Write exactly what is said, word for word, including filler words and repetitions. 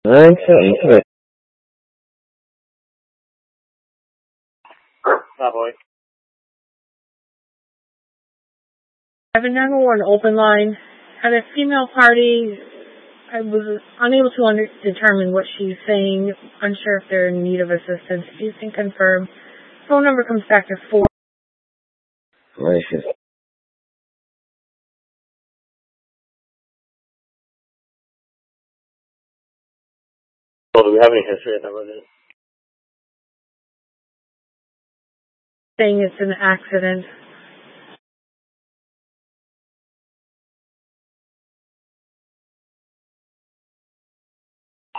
Okay. Hi, boy. seven nine one open line. Had a female party. I was unable to under- determine what she's saying. Unsure if they're in need of assistance. If you can confirm. Phone number comes back to four. Gracious. So do we have any history at that resident? Saying it's an accident.